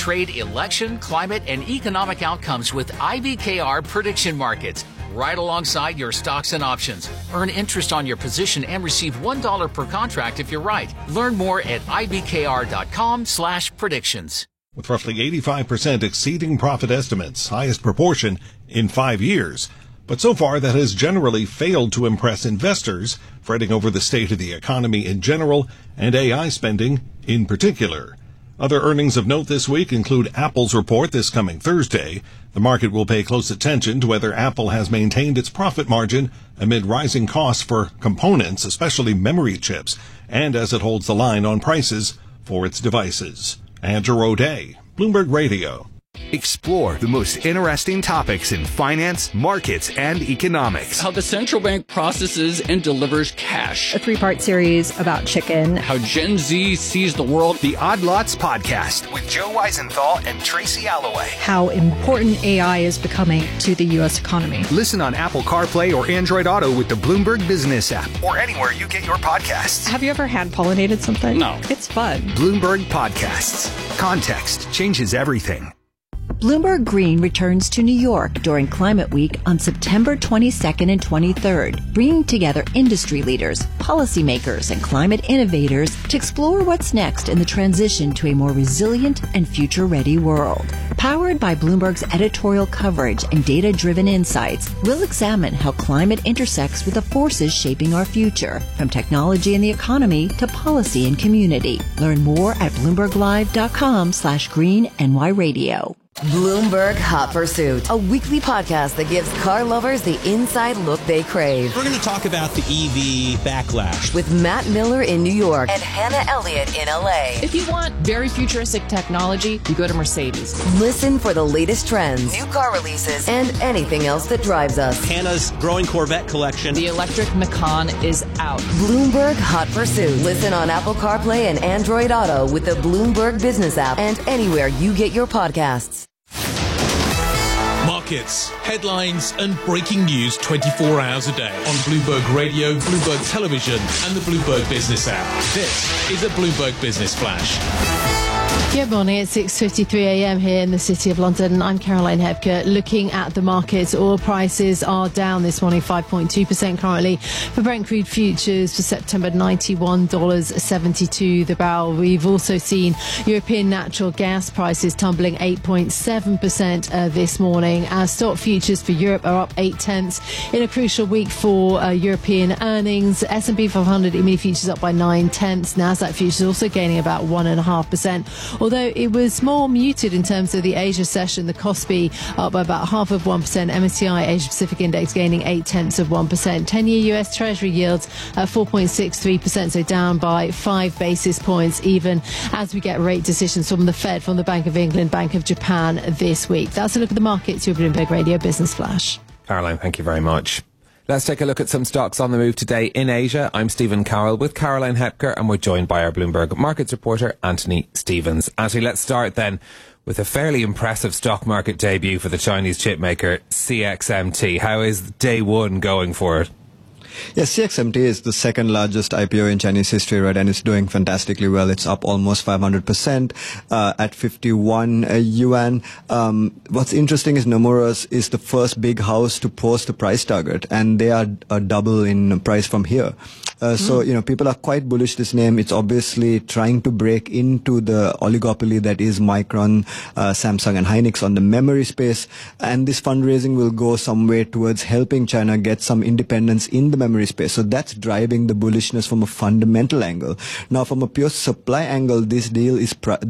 trade, election, climate, and economic outcomes with IBKR prediction markets. Right alongside your stocks and options. Earn interest on your position and receive $1 per contract if you're right. Learn more at ibkr.com/predictions. With roughly 85% exceeding profit estimates, highest proportion in 5 years. But so far, that has generally failed to impress investors, fretting over the state of the economy in general and AI spending in particular. Other earnings of note this week include Apple's report this coming Thursday. The market will pay close attention to whether Apple has maintained its profit margin amid rising costs for components, especially memory chips, and as it holds the line on prices for its devices. Andrew O'Day, Bloomberg Radio. Explore the most interesting topics in finance, markets, and economics. How the central bank processes and delivers cash. A 3-part series about chicken. How Gen Z sees the world. The Odd Lots Podcast with Joe Weisenthal and Tracy Alloway. How important AI is becoming to the U.S. economy. Listen on Apple CarPlay or Android Auto with the Bloomberg Business app or anywhere you get your podcasts. Have you ever hand-pollinated something? No. It's fun. Bloomberg Podcasts. Context changes everything. Bloomberg Green returns to New York during Climate Week on September 22nd and 23rd, bringing together industry leaders, policymakers, and climate innovators to explore what's next in the transition to a more resilient and future-ready world. Powered by Bloomberg's editorial coverage and data-driven insights, we'll examine how climate intersects with the forces shaping our future, from technology and the economy to policy and community. Learn more at BloombergLive.com/GreenNY Radio. Bloomberg Hot Pursuit, a weekly podcast that gives car lovers the inside look they crave. We're going to talk about the EV backlash with Matt Miller in New York and Hannah Elliott in LA. If you want very futuristic technology, you go to Mercedes. Listen for the latest trends, new car releases, and anything else that drives us. Hannah's growing Corvette collection. The electric Macan is out. Bloomberg Hot Pursuit. Listen on Apple CarPlay and Android Auto with the Bloomberg Business app and anywhere you get your podcasts. Markets, headlines, and breaking news 24 hours a day on Bloomberg Radio, Bloomberg Television, and the Bloomberg Business app. This is a Bloomberg Business Flash. Good morning. It's 6:53 a.m. here in the City of London. I'm Caroline Hepker. Looking at the markets, oil prices are down this morning 5.2% currently. For Brent crude futures for September, $91.72 the barrel. We've also seen European natural gas prices tumbling 8.7% this morning, as stock futures for Europe are up 0.8 in a crucial week for European earnings. S&P 500 E-mini futures up by 0.9. Nasdaq futures also gaining about 1.5%. Although it was more muted in terms of the Asia session, the Kospi up by about 0.5%. MSCI Asia Pacific Index gaining 0.8%. 10-year US Treasury yields at 4.63%, so down by 5 basis points, even as we get rate decisions from the Fed, from the Bank of England, Bank of Japan this week. That's a look at the markets. Your Bloomberg Radio Business Flash. Caroline, thank you very much. Let's take a look at some stocks on the move today in Asia. I'm Stephen Carroll with Caroline Hepker, and we're joined by our Bloomberg markets reporter, Anthony Stevens. Anthony, let's start then with a fairly impressive stock market debut for the Chinese chipmaker CXMT. How is day one going for it? Yes, CXMT is the second largest IPO in Chinese history, right? And it's doing fantastically well. It's up almost 500% at 51 yuan. What's interesting is Nomura is the first big house to post a price target, and they are double in price from here. So, people are quite bullish this name. It's obviously trying to break into the oligopoly that is Micron, Samsung, and Hynix on the memory space. And this fundraising will go some way towards helping China get some independence in the memory space. So that's driving the bullishness from a fundamental angle. Now, from a pure supply angle, this deal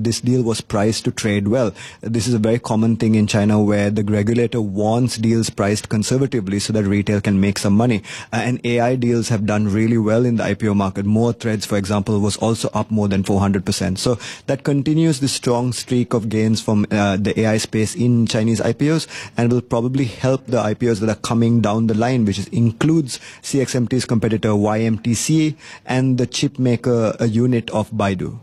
was priced to trade well. This is a very common thing in China, where the regulator wants deals priced conservatively so that retail can make some money. And AI deals have done really well in the IPO market. More Threads, for example, was also up more than 400%. So that continues the strong streak of gains from the AI space in Chinese IPOs, and will probably help the IPOs that are coming down the line, which includes CXMT's competitor YMTC and the chip maker unit of Baidu.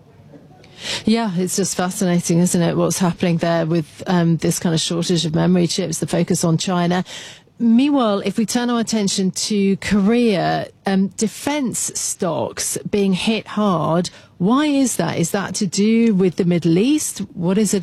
Yeah, it's just fascinating, isn't it, what's happening there with this kind of shortage of memory chips, the focus on China. Meanwhile, if we turn our attention to Korea, defence stocks being hit hard, why is that? Is that to do with the Middle East? What is it